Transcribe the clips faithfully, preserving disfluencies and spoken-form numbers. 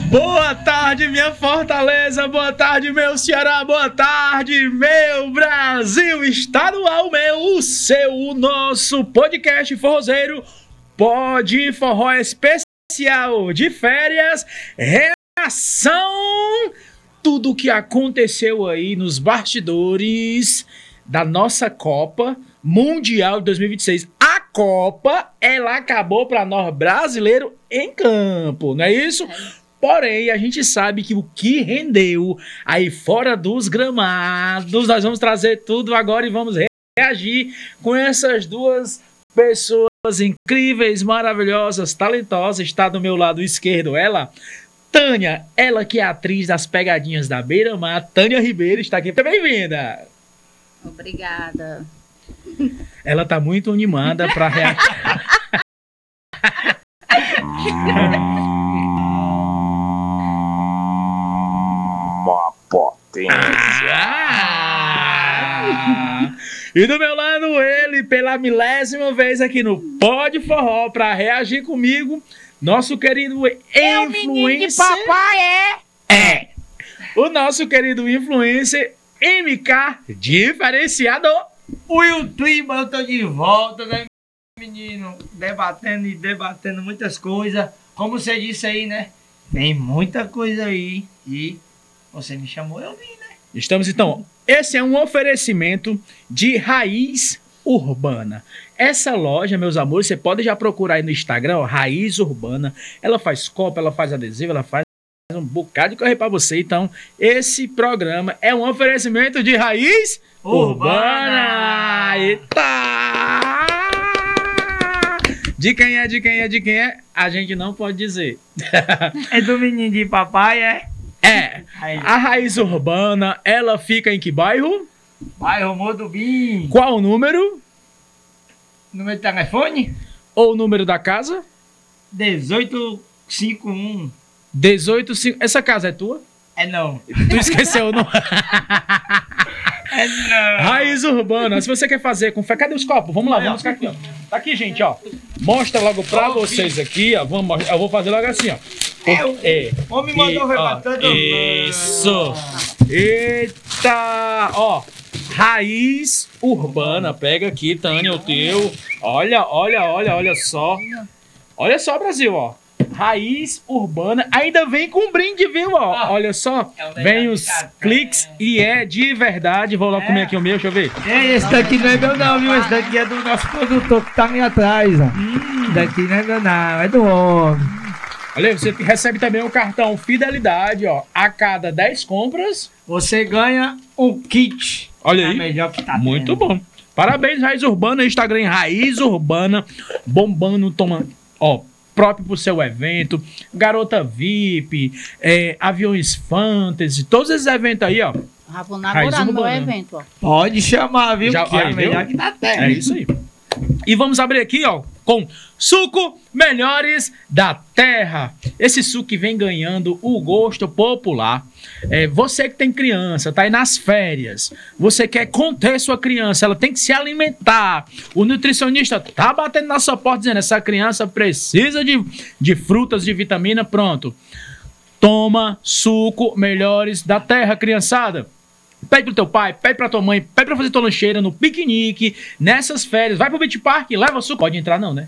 Boa tarde, minha Fortaleza, boa tarde, meu Ceará, boa tarde, meu Brasil. Está no ar o meu, o seu, o nosso podcast forrozeiro, Pode Forró Especial de Férias, reação, tudo que aconteceu aí nos bastidores da nossa Copa Mundial de dois mil e vinte e seis. A Copa, ela acabou para nós brasileiros em campo, não é isso? Porém, a gente sabe que o que rendeu aí fora dos gramados, nós vamos trazer tudo agora e vamos reagir com essas duas pessoas incríveis, maravilhosas, talentosas. Está do meu lado esquerdo ela, Tânia, ela que é atriz das Pegadinhas da Beira-Mar. Tânia Ribeiro está aqui. Bem-vinda! Obrigada. Ela tá muito animada para reagir. Uma potência. Ah! E do meu lado, ele, pela milésima vez aqui no Pode Forró, para reagir comigo, nosso querido É o menino de influencer. papai, é? É! O nosso querido influencer M K Diferenciador. Will Twimba, eu tô de volta, né, menino? Debatendo e debatendo muitas coisas. Como você disse aí, né? Tem muita coisa aí. E você me chamou, eu vim, né? Estamos então. Esse é um oferecimento de Raiz Urbana. Essa loja, meus amores, você pode já procurar aí no Instagram, ó, Raiz Urbana. Ela faz copa, ela faz adesivo, ela faz um bocado de correr para você. Então, esse programa é um oferecimento de Raiz Urbana. Urbana. Eita! De quem é, de quem é, de quem é, a gente não pode dizer. É do menino de papai, é? É. Aí. A Raiz Urbana, ela fica em que bairro? Bairro Modubim. Qual o número? Número de telefone? Ou o número da casa? dezoito cinquenta e um. dezoito cinco. Essa casa é tua? É não. Tu esqueceu o nome? É não. Raiz Urbana. Se você quer fazer com fé. Cadê os copos? Vamos lá, vamos buscar aqui, ó. Tá aqui, gente, ó. Mostra logo pra vocês aqui, ó. Vamos, eu vou fazer logo assim, ó. É, o É. homem mandou E, ó, rebatando. isso. Eita. Ó. Raiz Urbana. Pega aqui, Tânia, o teu. Olha, olha, olha, olha só. Olha só, Brasil, ó. Raiz Urbana. Ainda vem com brinde, viu, ó. Ah, Olha só. é o melhor Vem de os cada. cliques e é de verdade. Vou lá É. comer aqui o meu, deixa eu ver. É, esse daqui não é meu não, viu? Esse daqui é do nosso produtor que tá ali atrás, ó. Esse daqui não é meu não, é do homem. Olha, você recebe também o cartão Fidelidade, ó. A cada dez compras. Você ganha um kit. Olha É aí. melhor que tá Muito tendo. bom. Parabéns, Raiz Urbana. Instagram Raiz Urbana. Bombando, toma, ó, próprio pro seu evento. Garota V I P, é, Aviões Fantasy, todos esses eventos aí, ó. Já vou Raiz namorar no meu Urbana. evento, ó. Pode chamar, viu? Já- que é aí, melhor viu? que tá tendo. É isso aí. E vamos abrir aqui, ó, com Suco Melhores da Terra. Esse suco que vem ganhando o gosto popular. É, você que tem criança, tá aí nas férias, você quer conter sua criança, ela tem que se alimentar. O nutricionista tá batendo na sua porta dizendo, essa criança precisa de, de frutas, de vitamina, pronto. Toma Suco Melhores da Terra, criançada. Pede pro teu pai, pede pra tua mãe, pede pra fazer tua lancheira no piquenique, nessas férias. Vai pro Beach Park, leva suco. Pode entrar não, né?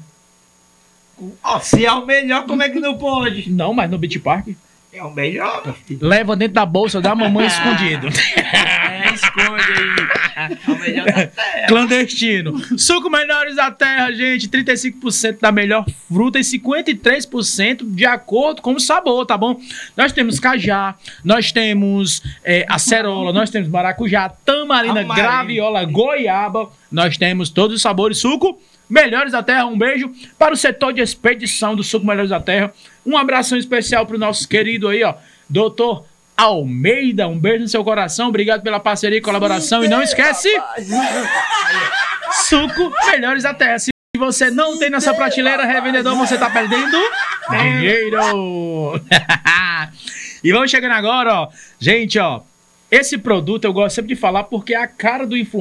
Ó, se é o melhor, como é que não pode? Não, mas no Beach Park. É o melhor, meu filho. Leva dentro da bolsa da mamãe escondido. É, esconde aí. É o melhor da terra. Clandestino. Suco Melhores da Terra, gente. trinta e cinco por cento da melhor fruta e cinquenta e três por cento de acordo com o sabor, tá bom? Nós temos cajá, nós temos é, acerola, nós temos maracujá, tamarina, Tamarina. graviola, goiaba. Nós temos todos os sabores. Suco Melhores da Terra. Um beijo para o setor de expedição do Suco Melhores da Terra. Um abração especial para o nosso querido aí, ó, doutor Almeida. Um beijo no seu coração. Obrigado pela parceria e colaboração. E não esquece, Suco Melhores da Terra. Se você não tem nessa prateleira, revendedor, você tá perdendo dinheiro. E vamos chegando agora, ó. Gente, ó, esse produto eu gosto sempre de falar porque é a cara do influencer.